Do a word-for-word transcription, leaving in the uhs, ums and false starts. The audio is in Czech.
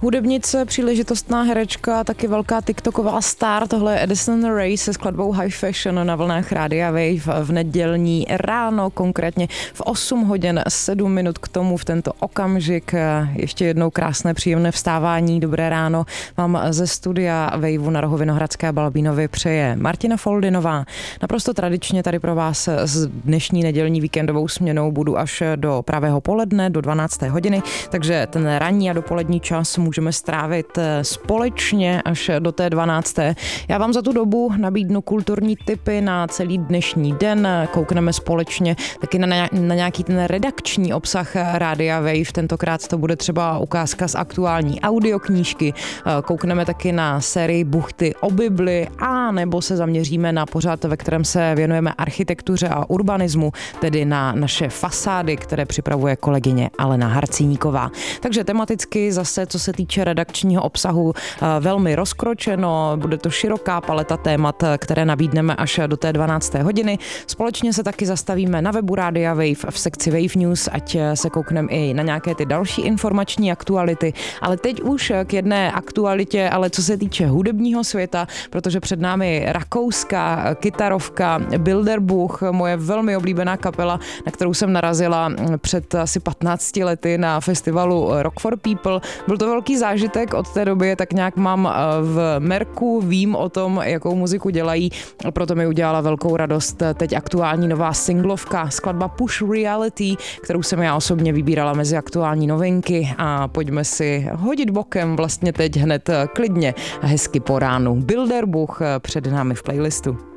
Hudebnice, příležitostná herečka, taky velká tiktoková star. Tohle je Addison Rae se skladbou High Fashion na vlnách Rádia Wave v nedělní ráno, konkrétně v osm hodin sedm minut k tomu v tento okamžik. Ještě jednou krásné, příjemné vstávání, dobré ráno vám ze studia Waveu na rohu Vinohradské a Balbínovy přeje Martina Foldinová. Naprosto tradičně tady pro vás s dnešní nedělní víkendovou směnou budu až do pravého poledne, do dvanácté hodiny, takže ten ranní a dopolední čas můžeme strávit společně až do té dvanácté. Já vám za tu dobu nabídnu kulturní tipy na celý dnešní den, koukneme společně taky na, na nějaký ten redakční obsah Rádia Wave, tentokrát to bude třeba ukázka z aktuální audioknížky, koukneme taky na sérii Buchty o Bibli a nebo se zaměříme na pořad, ve kterém se věnujeme architektuře a urbanismu, tedy na naše fasády, které připravuje kolegyně Alena Harcíníková. Takže tematicky zase, co se týče redakčního obsahu, velmi rozkročeno, bude to široká paleta témat, které nabídneme až do té dvanácté hodiny. Společně se taky zastavíme na webu Rádia Wave v sekci Wave News, ať se koukneme i na nějaké ty další informační aktuality, ale teď už k jedné aktualitě, ale co se týče hudebního světa, protože před námi rakouská kytarovka Bilderbuch, moje velmi oblíbená kapela, na kterou jsem narazila před asi patnácti lety na festivalu Rock for People. Byl to velký zážitek, od té doby tak nějak mám v merku, vím o tom, jakou muziku dělají, proto mi udělala velkou radost teď aktuální nová singlovka, skladba Push Reality, kterou jsem já osobně vybírala mezi aktuální novinky a pojďme si hodit bokem vlastně teď hned klidně hezky po ránu. Bilderbuch před námi v playlistu.